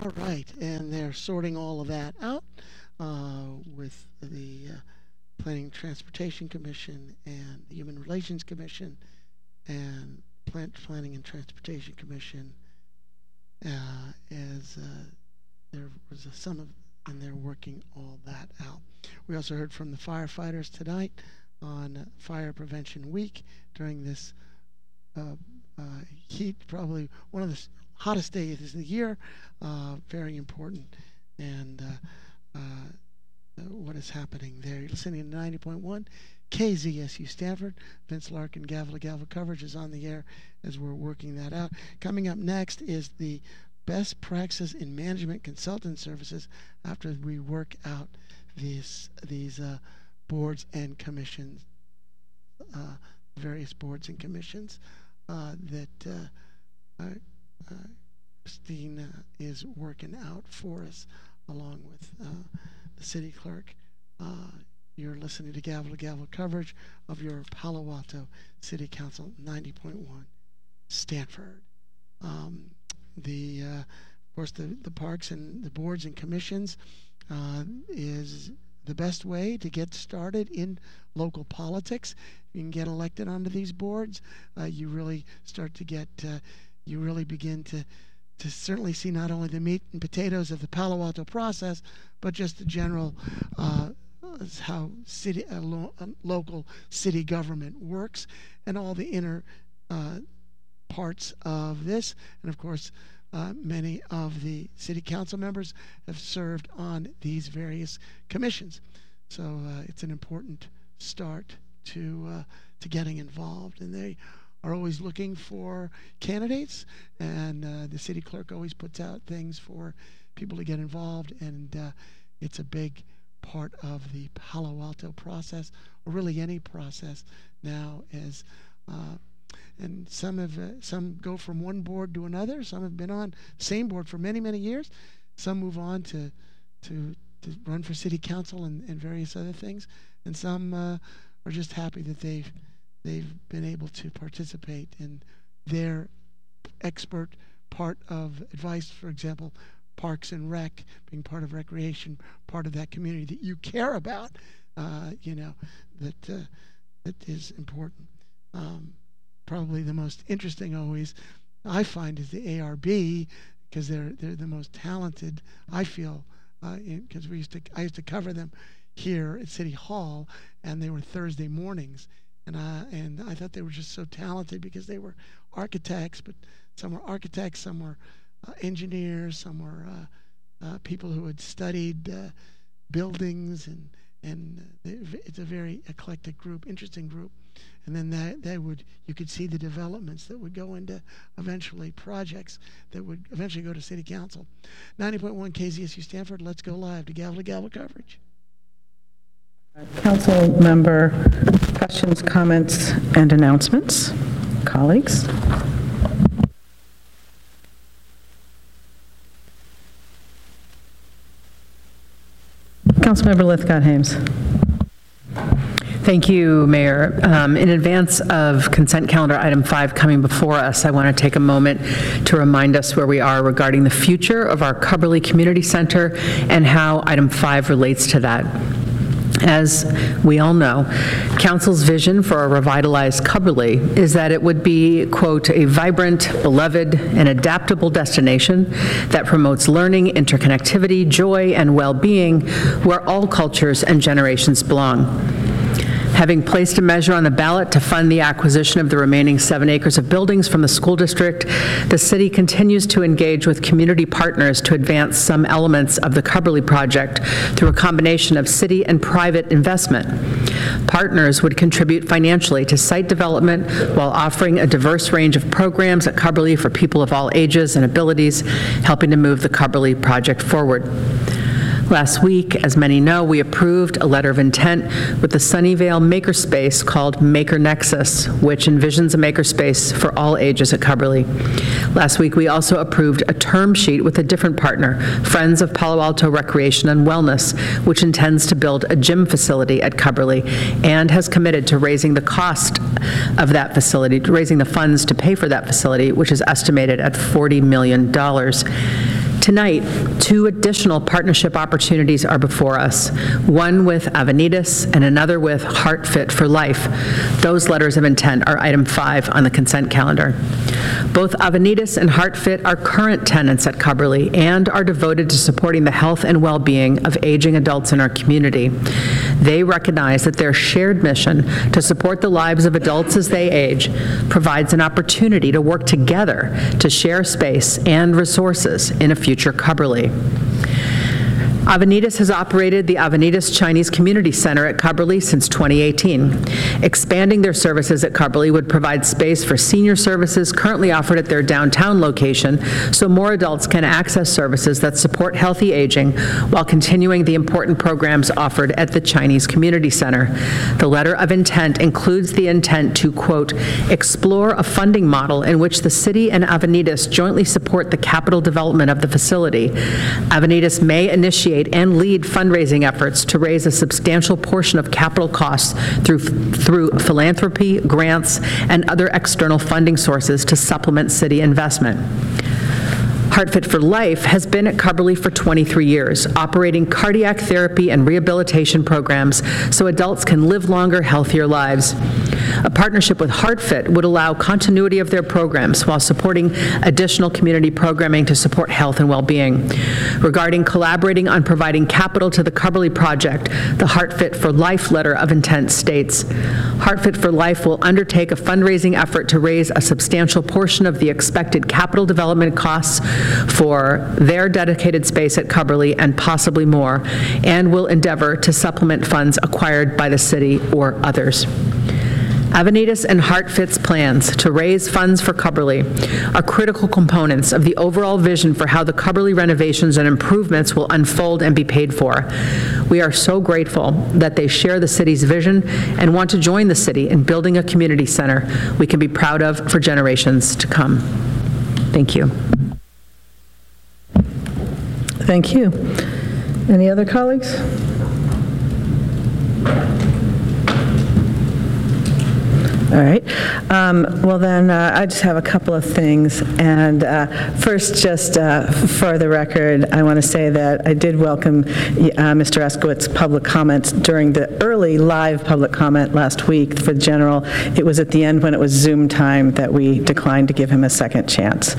All right, and they're sorting all of that out with the Planning and Transportation Commission and the Human Relations Commission and Planning and Transportation Commission as there was a summit, and they're working all that out. We also heard from the firefighters tonight on Fire Prevention Week during this heat, probably one of the hottest days of the year. Very important, and what is happening there. You're listening to 90.1 KZSU Stanford. Vince Larkin, Gavel to Gavel coverage is on the air as we're working that out. Coming up next is the best practices in management consultant services after we work out these boards and commissions, various boards and commissions that Christine is working out for us along with the city clerk. You're listening to Gavel coverage of your Palo Alto City Council 90.1 Stanford. Of course, the parks and the boards and commissions is the best way to get started in local politics. You can get elected onto these boards. You really start to get, you really begin to certainly see not only the meat and potatoes of the Palo Alto process, but just the general how local city government works and all the inner parts of this. And of course, many of the city council members have served on these various commissions. So it's an important start to getting involved. And they are always looking for candidates, and the city clerk always puts out things for people to get involved, and it's a big part of the Palo Alto process, or really any process now. As and some go from one board to another. Some have been on the same board for many years. Some move on to run for city council and various other things, and some are just happy that they've been able to participate in their expert part of advice. For example, Parks and Rec, being part of recreation, part of that community that you care about, that is important. Probably the most interesting always, I find, is the ARB, because they're the most talented, I feel, because I used to cover them here at City Hall, and they were Thursday mornings. And I thought they were just so talented because they were architects, but some were architects, some were engineers, some were people who had studied buildings, and it's a very eclectic group, interesting group. And then you could see the developments that would go into eventually projects that would eventually go to City Council. 90.1 KZSU Stanford, let's go live to Gavel coverage. Council member questions, comments, and announcements. Colleagues. Councilmember Lithgott-Hames. Thank you, Mayor. In advance of consent calendar item 5 coming before us, I want to take a moment to remind us where we are regarding the future of our Cubberley Community Center and how item 5 relates to that. As we all know, Council's vision for a revitalized Cubberley is that it would be, quote, a vibrant, beloved, and adaptable destination that promotes learning, interconnectivity, joy, and well-being where all cultures and generations belong. Having placed a measure on the ballot to fund the acquisition of the remaining 7 acres of buildings from the school district, the city continues to engage with community partners to advance some elements of the Cubberley project through a combination of city and private investment. Partners would contribute financially to site development while offering a diverse range of programs at Cubberley for people of all ages and abilities, helping to move the Cubberley project forward. Last week, as many know, we approved a letter of intent with the Sunnyvale makerspace called Maker Nexus, which envisions a makerspace for all ages at Cubberley. Last week, we also approved a term sheet with a different partner, Friends of Palo Alto Recreation and Wellness, which intends to build a gym facility at Cubberley and has committed to raising the cost of that facility, raising the funds to pay for that facility, which is estimated at $40 million. Tonight, 2 additional partnership opportunities are before us, one with Avenidas and another with Heart Fit for Life. Those letters of intent are item 5 on the consent calendar. Both Avenidas and Heart Fit are current tenants at Cubberley and are devoted to supporting the health and well-being of aging adults in our community. They recognize that their shared mission to support the lives of adults as they age provides an opportunity to work together to share space and resources in a future Cubberley. Avenidas has operated the Avenidas Chinese Community Center at Cubberley since 2018. Expanding their services at Cubberley would provide space for senior services currently offered at their downtown location so more adults can access services that support healthy aging while continuing the important programs offered at the Chinese Community Center. The letter of intent includes the intent to, quote, explore a funding model in which the city and Avenidas jointly support the capital development of the facility. Avenidas may initiate and lead fundraising efforts to raise a substantial portion of capital costs through philanthropy, grants, and other external funding sources to supplement city investment. Heart Fit for Life has been at Cubberley for 23 years, operating cardiac therapy and rehabilitation programs so adults can live longer, healthier lives. A partnership with Heart Fit would allow continuity of their programs while supporting additional community programming to support health and well-being. Regarding collaborating on providing capital to the Cubberley project, the Heart Fit for Life letter of intent states, Heart Fit for Life will undertake a fundraising effort to raise a substantial portion of the expected capital development costs for their dedicated space at Cubberley and possibly more, and will endeavor to supplement funds acquired by the city or others. Avenidas and Heart Fit's plans to raise funds for Cubberley are critical components of the overall vision for how the Cubberley renovations and improvements will unfold and be paid for. We are so grateful that they share the city's vision and want to join the city in building a community center we can be proud of for generations to come. Thank you. Thank you. Any other colleagues? All right. Well, then, I just have a couple of things. And first, just for the record, I want to say that I did welcome Mr. Eskowitz's public comments during the early live public comment last week for the general. It was at the end when it was Zoom time that we declined to give him a second chance.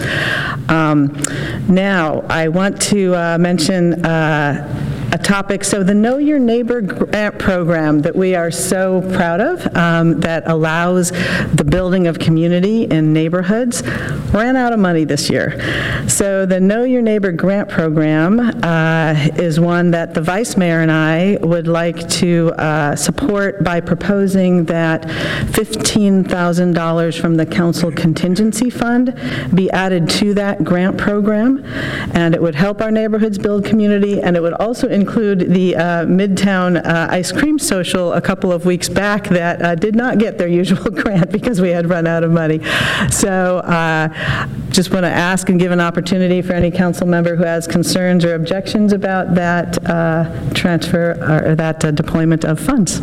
Now, I want to mention a topic. So the Know Your Neighbor grant program that we are so proud of, that allows the building of community in neighborhoods, ran out of money this year. So the Know Your Neighbor grant program is one that the Vice Mayor and I would like to support by proposing that $15,000 from the Council Contingency Fund be added to that grant program, and it would help our neighborhoods build community, and it would also include the Midtown Ice Cream Social a couple of weeks back that did not get their usual grant because we had run out of money. So just want to ask and give an opportunity for any council member who has concerns or objections about that transfer or that deployment of funds.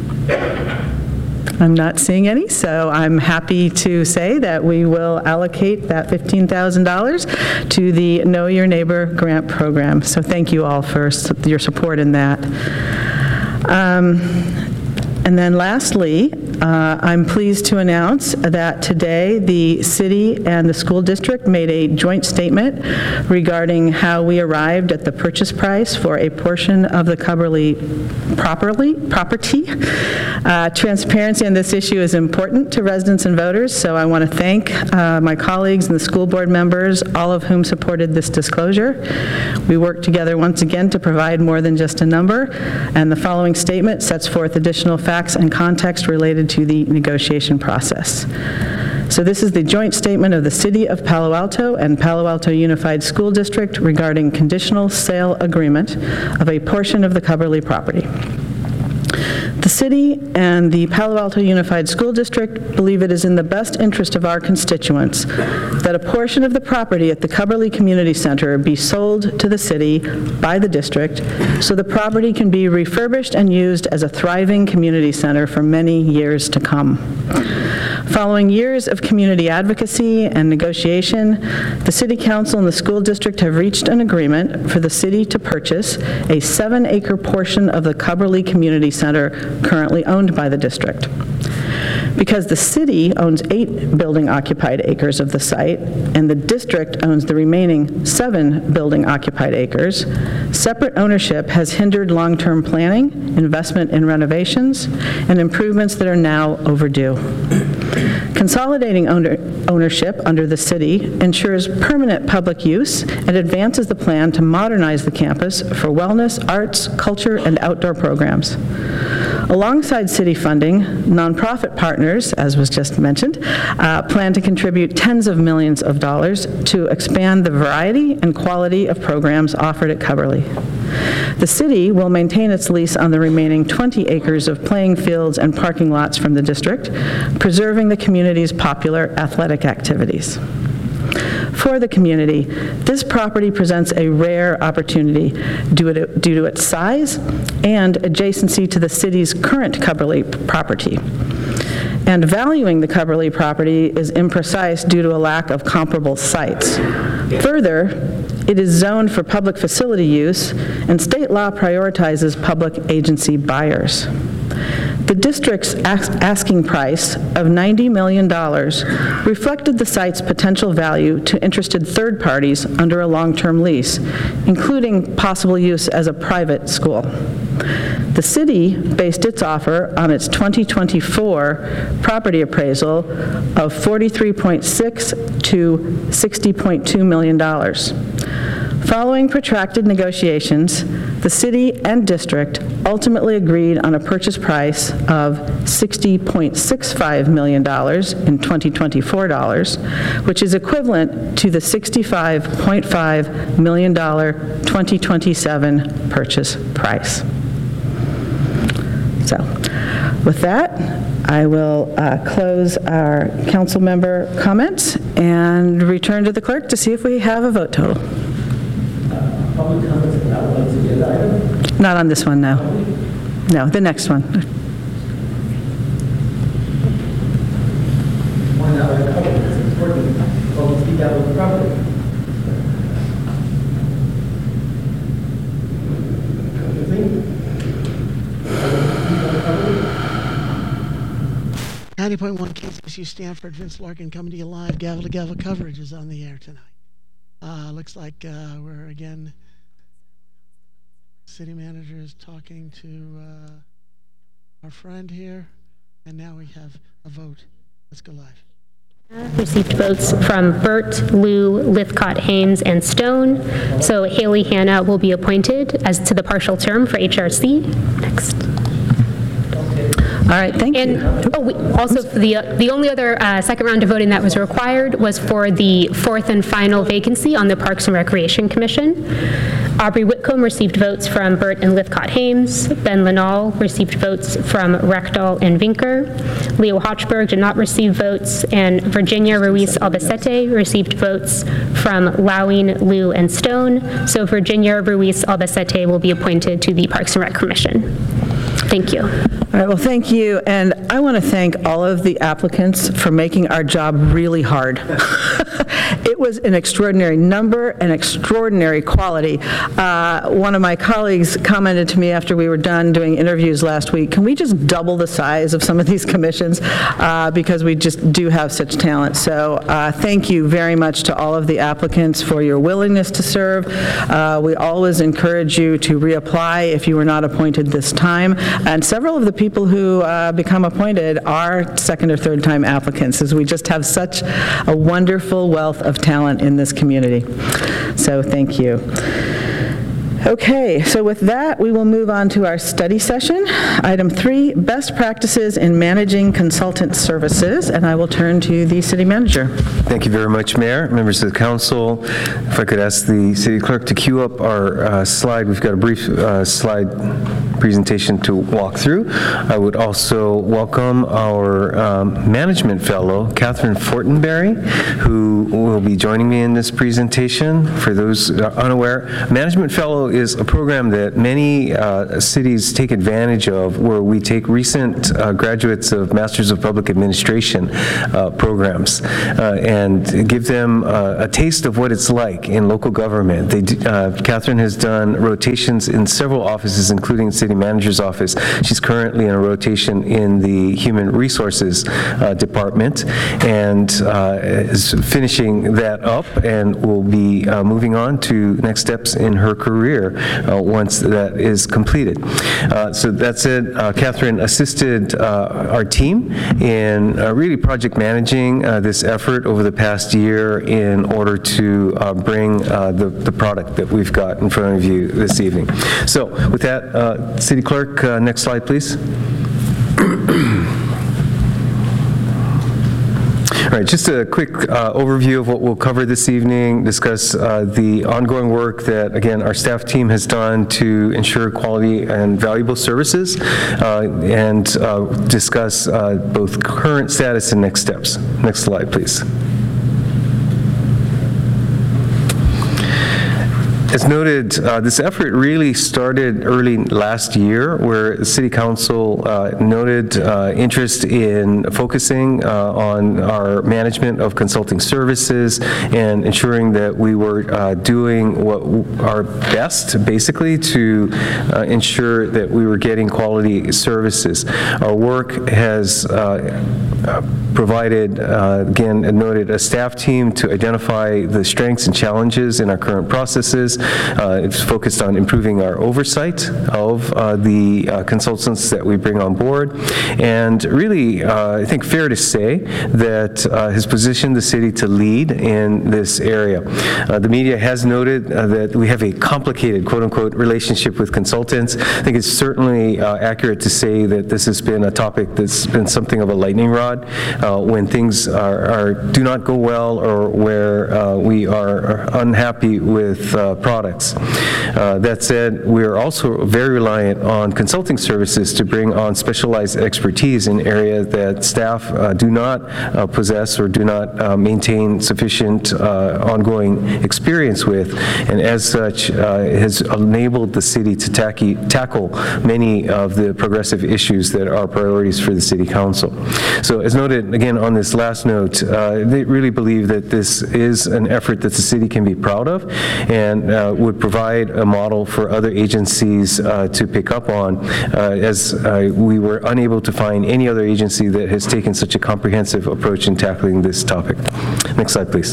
I'm not seeing any, so I'm happy to say that we will allocate that $15,000 to the Know Your Neighbor grant program. So thank you all for your support in that. And then lastly, I'm pleased to announce that today the city and the school district made a joint statement regarding how we arrived at the purchase price for a portion of the Cubberley property. Transparency on this issue is important to residents and voters, so I want to thank my colleagues and the school board members, all of whom supported this disclosure. We worked together once again to provide more than just a number, and the following statement sets forth additional facts and context related to the negotiation process. So this is the joint statement of the City of Palo Alto and Palo Alto Unified School District regarding conditional sale agreement of a portion of the Cubberley property. The The city and the Palo Alto Unified School District believe it is in the best interest of our constituents that a portion of the property at the Cubberley Community Center be sold to the city by the district so the property can be refurbished and used as a thriving community center for many years to come. Following years of community advocacy and negotiation, the City Council and the school district have reached an agreement for the city to purchase a 7-acre portion of the Cubberley Community Center currently owned by the district. Because the city owns 8 building-occupied acres of the site, and the district owns the remaining 7 building-occupied acres, separate ownership has hindered long-term planning, investment in renovations, and improvements that are now overdue. Consolidating ownership under the city ensures permanent public use and advances the plan to modernize the campus for wellness, arts, culture, and outdoor programs. Alongside city funding, nonprofit partners, as was just mentioned, plan to contribute tens of millions of dollars to expand the variety and quality of programs offered at Cubberley. The city will maintain its lease on the remaining 20 acres of playing fields and parking lots from the district, preserving the community's popular athletic activities. For the community, this property presents a rare opportunity due to its size and adjacency to the city's current Cubberley property. And valuing the Cubberley property is imprecise due to a lack of comparable sites. Further, it is zoned for public facility use, and state law prioritizes public agency buyers. The district's asking price of $90 million reflected the site's potential value to interested third parties under a long-term lease, including possible use as a private school. The city based its offer on its 2024 property appraisal of $43.6 to $60.2 million. Following protracted negotiations, the city and district ultimately agreed on a purchase price of $60.65 million in 2024 dollars, which is equivalent to the $65.5 million 2027 purchase price. So, with that, I will close our council member comments and return to the clerk to see if we have a vote total. Public comments about what's agenda item? Not on this one, no. No, the next one. Why not on public? It's important. Public speak out with the property. You think? 90.1 KZSU Stanford, Vince Larkin coming to you live. Gavel to gavel coverage is on the air tonight. Looks like we're again, city manager is talking to our friend here, and now we have a vote. Let's go live. Received votes from Burt, Liu, Lithcott, Hames, and Stone. So Haley Hanna will be appointed as to the partial term for HRC. Next. All right, thank you. And also, the only other second round of voting that was required was for the fourth and final vacancy on the Parks and Recreation Commission. Aubrey Whitcomb received votes from Burt and Lithcott Hames. Ben Linall received votes from Reckdahl and Vinker. Leo Hochberg did not receive votes, and Virginia Ruiz Albacete received votes from Lowing, Liu, and Stone. So Virginia Ruiz Albacete will be appointed to the Parks and Rec Commission. Thank you. All right, well, thank you. And I want to thank all of the applicants for making our job really hard. It was an extraordinary number and extraordinary quality. One of my colleagues commented to me after we were done doing interviews last week, can we just double the size of some of these commissions? Because we just do have such talent. So thank you very much to all of the applicants for your willingness to serve. We always encourage you to reapply if you were not appointed this time. And several of the people who become appointed are second or third time applicants, as we just have such a wonderful wealth of talent in this community. So thank you. Okay, so with that, we will move on to our study session. Item 3, best practices in managing consultant services, and I will turn to the city manager. Thank you very much, Mayor, members of the council. If I could ask the city clerk to cue up our slide. We've got a brief slide presentation to walk through. I would also welcome our management fellow, Catherine Fortenberry, who will be joining me in this presentation. For those unaware, Management Fellow is a program that many cities take advantage of, where we take recent graduates of Masters of Public Administration programs and give them a taste of what it's like in local government. Catherine has done rotations in several offices, including City Manager's office. She's currently in a rotation in the Human Resources Department and is finishing that up and will be moving on to next steps in her career once that is completed. So that's it. Catherine assisted our team in really project managing this effort over the past year in order to bring the product that we've got in front of you this evening. So with that, City Clerk, next slide, please. All right, just a quick overview of what we'll cover this evening, discuss the ongoing work that, again, our staff team has done to ensure quality and valuable services, and discuss both current status and next steps. Next slide, please. As noted, this effort really started early last year, where the City Council noted interest in focusing on our management of consulting services and ensuring that we were doing what our best, basically, to ensure that we were getting quality services. Our work has provided, again, noted a staff team to identify the strengths and challenges in our current processes. It's focused on improving our oversight of the consultants that we bring on board, and really, I think fair to say that has positioned the city to lead in this area. The media has noted that we have a complicated, quote-unquote, relationship with consultants. I think it's certainly accurate to say that this has been a topic that's been something of a lightning rod when things do not go well, or where we are unhappy with products. That said, we are also very reliant on consulting services to bring on specialized expertise in areas that staff do not possess or do not maintain sufficient ongoing experience with, and as such has enabled the city to tackle many of the progressive issues that are priorities for the City Council. So as noted, again, on this last note, they really believe that this is an effort that the city can be proud of, and would provide a model for other agencies to pick up on, as we were unable to find any other agency that has taken such a comprehensive approach in tackling this topic. Next slide, please.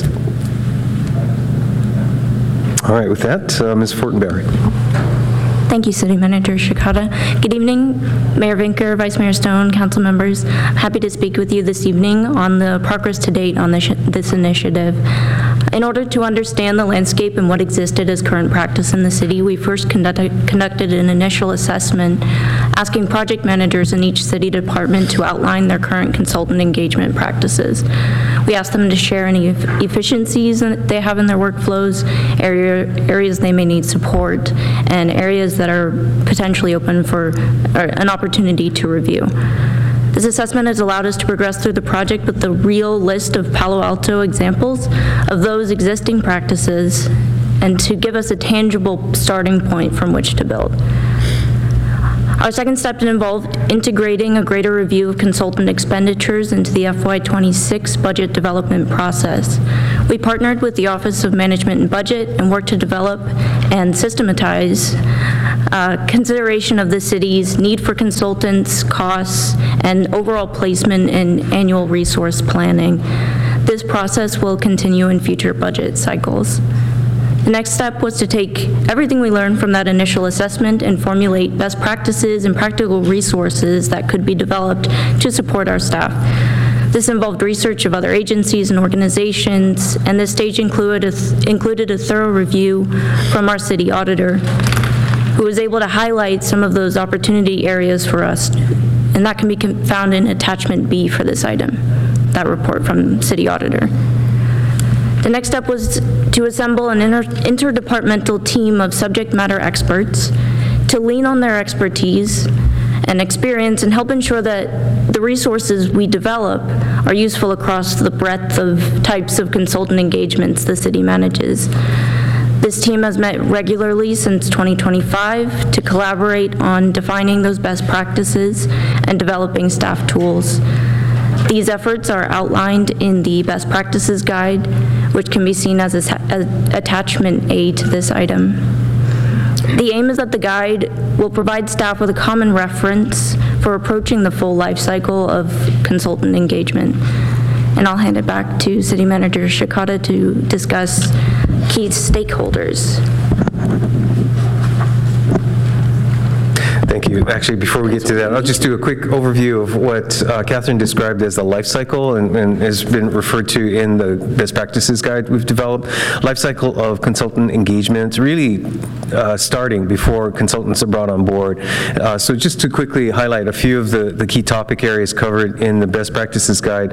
All right, with that, Ms. Fortenberry. Thank you, City Manager Shikata. Good evening, Mayor Vinker, Vice Mayor Stone, council members. Happy to speak with you this evening on the progress to date on this initiative. In order to understand the landscape and what existed as current practice in the city, we first conducted an initial assessment asking project managers in each city department to outline their current consultant engagement practices. We asked them to share any efficiencies that they have in their workflows, areas they may need support, and areas that are potentially open for an opportunity to review. This assessment has allowed us to progress through the project with the real list of Palo Alto examples of those existing practices, and to give us a tangible starting point from which to build. Our second step involved integrating a greater review of consultant expenditures into the FY26 budget development process. We partnered with the Office of Management and Budget and worked to develop and systematize consideration of the city's need for consultants, costs, and overall placement in annual resource planning. This process will continue in future budget cycles. The next step was to take everything we learned from that initial assessment and formulate best practices and practical resources that could be developed to support our staff. This involved research of other agencies and organizations, and this stage included a thorough review from our city auditor, who was able to highlight some of those opportunity areas for us, and that can be found in attachment B for this item, that report from city auditor. The next step was to assemble an interdepartmental team of subject matter experts to lean on their expertise and experience and help ensure that the resources we develop are useful across the breadth of types of consultant engagements the city manages. This team has met regularly since 2025 to collaborate on defining those best practices and developing staff tools. These efforts are outlined in the Best Practices Guide, which can be seen as attachment A to this item. The aim is that the guide will provide staff with a common reference for approaching the full life cycle of consultant engagement. And I'll hand it back to City Manager Shikata to discuss key stakeholders. Thank you. Actually, before we get to that, I'll just do a quick overview of what Catherine described as the life cycle and has been referred to in the best practices guide we've developed. Life cycle of consultant engagement, really starting before consultants are brought on board. So just to quickly highlight a few of the key topic areas covered in the best practices guide,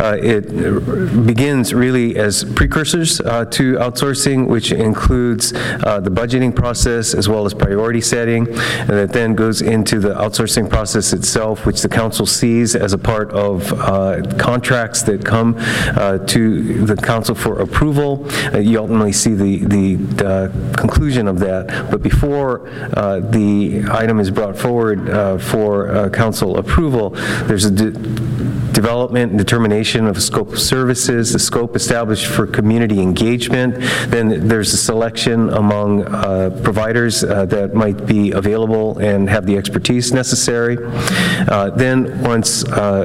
it begins really as precursors to outsourcing, which includes the budgeting process as well as priority setting, and that then goes into the outsourcing process itself, which the council sees as a part of contracts that come to the council for approval. You ultimately see the conclusion of that, but before the item is brought forward for council approval, there's a development and determination of scope of services, the scope established for community engagement. Then there's a selection among providers that might be available and have the expertise necessary. Then once,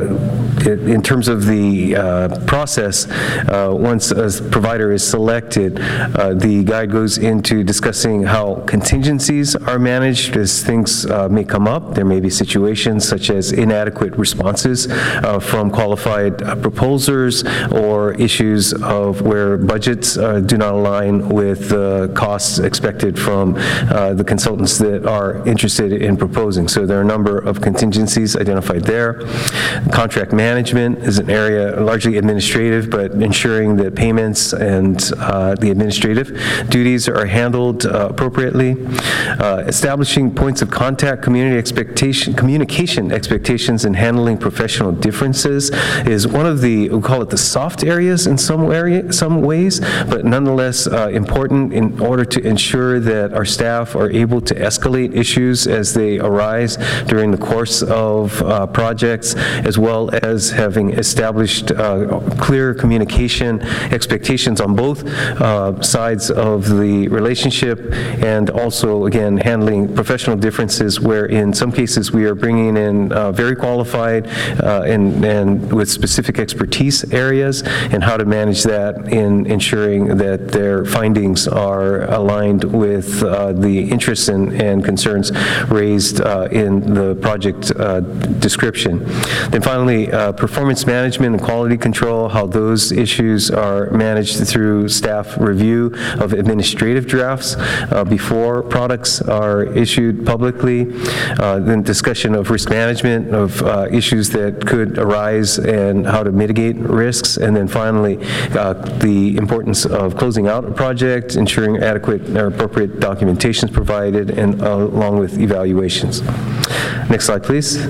in terms of the process, once a provider is selected, the guide goes into discussing how contingencies are managed as things may come up. There may be situations such as inadequate responses from qualified proposers or issues of where budgets do not align with the costs expected from the consultants that are interested in proposing. So there are a number of contingencies identified there. Contract management is an area largely administrative, but ensuring that payments and the administrative duties are handled appropriately. Establishing points of contact, communication expectations, and handling professional differences is one of the, we'll call it the soft areas in some ways, but nonetheless important in order to ensure that our staff are able to escalate issues as they arise during the course of projects, as well as having established clear communication expectations on both sides of the relationship, and also, again, handling professional differences where in some cases we are bringing in very qualified and with specific expertise areas, and how to manage that in ensuring that their findings are aligned with the interests and concerns raised in the project description. Then finally, performance management and quality control, how those issues are managed through staff review of administrative drafts before products are issued publicly. Then discussion of risk management of issues that could arise and how to mitigate risks. And then finally, the importance of closing out a project, ensuring adequate or appropriate documentation is provided, and along with evaluations. Next slide, please.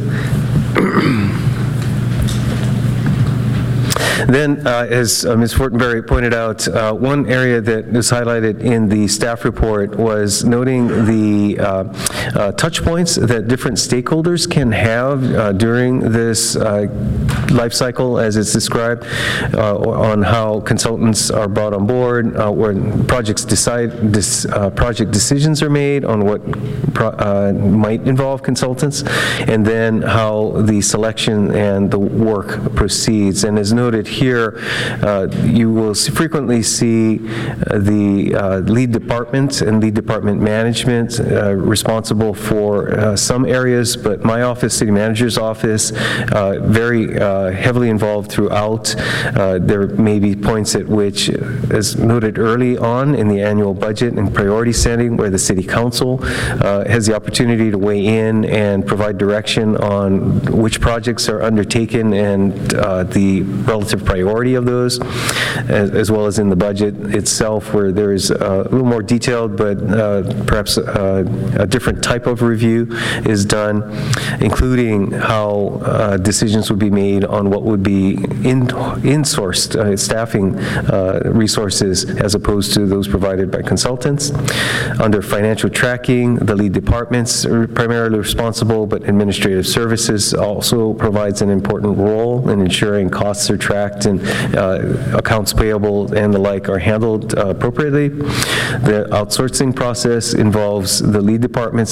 Then, as Ms. Fortenberry pointed out, one area that was highlighted in the staff report was noting the touch points that different stakeholders can have during this life cycle, as it's described, on how consultants are brought on board, when project decisions are made on what might involve consultants, and then how the selection and the work proceeds. And as noted here, you will frequently see the lead department and lead department management responsible for some areas, but my office, city manager's office, very heavily involved throughout. There may be points at which, as noted early on in the annual budget and priority setting, where the city council has the opportunity to weigh in and provide direction on which projects are undertaken and the relative of priority of those, as well as in the budget itself, where there is a little more detailed, but perhaps a different type of review is done, including how decisions would be made on what would be in-sourced staffing resources as opposed to those provided by consultants. Under financial tracking, the lead departments are primarily responsible, but administrative services also provides an important role in ensuring costs are tracked and accounts payable and the like are handled appropriately. The outsourcing process involves the lead departments